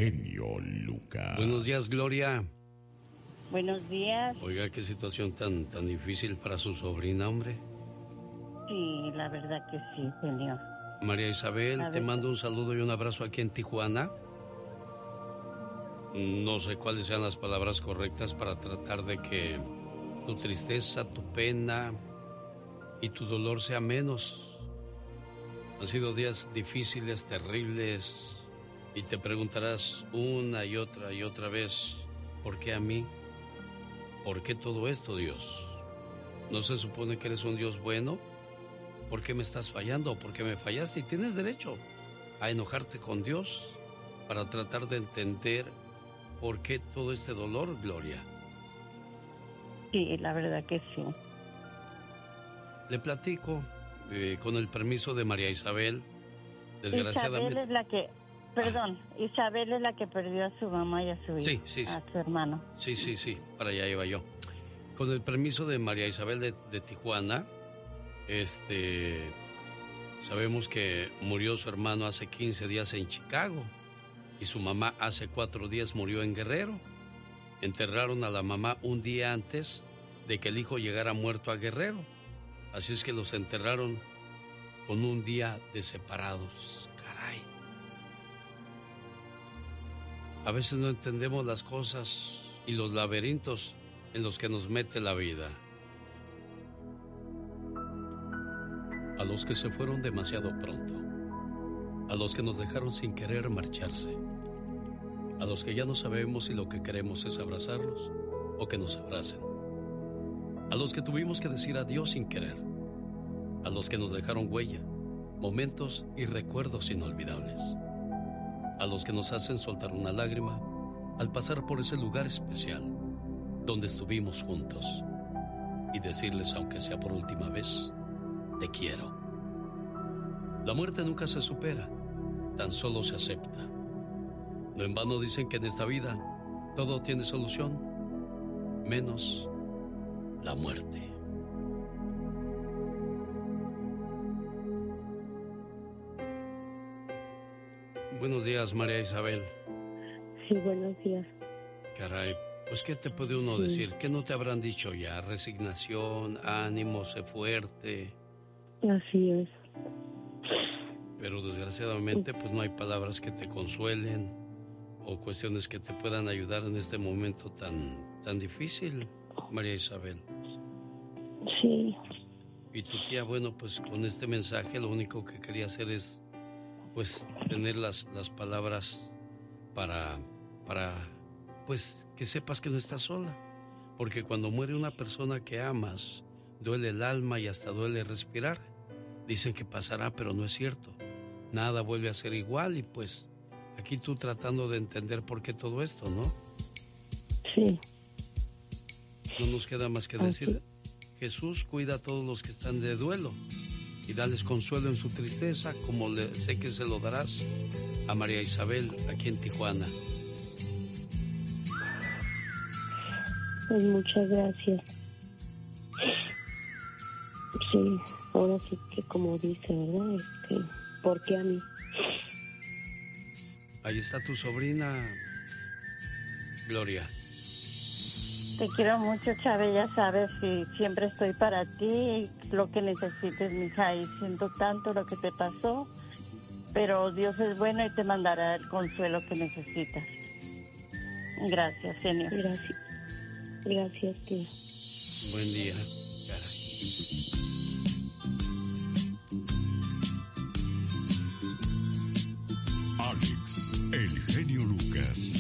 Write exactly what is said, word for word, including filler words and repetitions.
genio Lucas. Buenos días, Gloria. Buenos días. Oiga, qué situación tan, tan difícil para su sobrina, hombre. Sí, la verdad que sí, genio. María Isabel, te mando un saludo y un abrazo aquí en Tijuana. No sé cuáles sean las palabras correctas para tratar de que tu tristeza, tu pena y tu dolor sea menos. Han sido días difíciles, terribles, y te preguntarás una y otra y otra vez, ¿por qué a mí? ¿Por qué todo esto, Dios? ¿No se supone que eres un Dios bueno? ¿Por qué me estás fallando? ¿Por qué me fallaste? Y tienes derecho a enojarte con Dios para tratar de entender por qué todo este dolor, Gloria. Sí, la verdad que sí. Le platico, eh, con el permiso de María Isabel, desgraciadamente... Isabel es la que, perdón, ah. Isabel es la que perdió a su mamá y a su hijo, sí, sí, a su hermano. Sí, sí, sí, para allá iba yo. Con el permiso de María Isabel de, de Tijuana, este, sabemos que murió su hermano hace quince días en Chicago y su mamá hace cuatro días murió en Guerrero. Enterraron a la mamá un día antes de que el hijo llegara muerto a Guerrero. Así es que los enterraron con un día de separados. Caray. A veces no entendemos las cosas y los laberintos en los que nos mete la vida. A los que se fueron demasiado pronto, a los que nos dejaron sin querer marcharse, a los que ya no sabemos si lo que queremos es abrazarlos o que nos abracen, a los que tuvimos que decir adiós sin querer, a los que nos dejaron huella, momentos y recuerdos inolvidables, a los que nos hacen soltar una lágrima al pasar por ese lugar especial donde estuvimos juntos y decirles, aunque sea por última vez, te quiero. La muerte nunca se supera, tan solo se acepta. No en vano dicen que en esta vida todo tiene solución, menos la muerte. Buenos días, María Isabel. Sí, buenos días. Caray, pues ¿qué te puede uno sí. decir? ¿Qué no te habrán dicho ya? Resignación, ánimo, sé fuerte. Así es. Pero desgraciadamente pues no hay palabras que te consuelen o cuestiones que te puedan ayudar en este momento tan, tan difícil, María Isabel. Sí. Y tu tía, bueno, pues con este mensaje lo único que quería hacer es pues tener las, las palabras para, para pues que sepas que no estás sola. Porque cuando muere una persona que amas, duele el alma y hasta duele respirar. Dicen que pasará, pero no es cierto. Nada vuelve a ser igual y pues aquí tú tratando de entender por qué todo esto, ¿no? Sí. No nos queda más que decir, okay. Jesús cuida a todos los que están de duelo y dales consuelo en su tristeza, como le, sé que se lo darás a María Isabel aquí en Tijuana. Pues muchas gracias. Sí, ahora sí que como dice, ¿verdad? Este, ¿por qué a mí? Ahí está tu sobrina, Gloria. Te quiero mucho, Chávez, ya sabes, y siempre estoy para ti, lo que necesites, mija, y siento tanto lo que te pasó, pero Dios es bueno y te mandará el consuelo que necesitas. Gracias, señor. Gracias. Gracias, tío. Buen día, cara. Alex, el genio Lucas.